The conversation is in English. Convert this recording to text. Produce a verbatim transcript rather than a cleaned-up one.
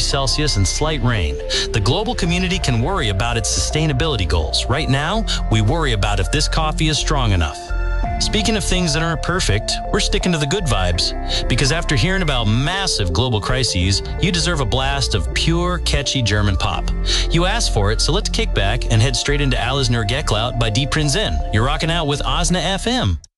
Celsius and slight rain, the global community can worry about its sustainability goals. Right now, we worry about if this coffee is strong enough. Speaking of things that aren't perfect, we're sticking to the good vibes. Because after hearing about massive global crises, you deserve a blast of pure, catchy German pop. You asked for it, so let's kick back and head straight into Alles nur Geklaut by Die Prinzin. You're rocking out with Osna F M.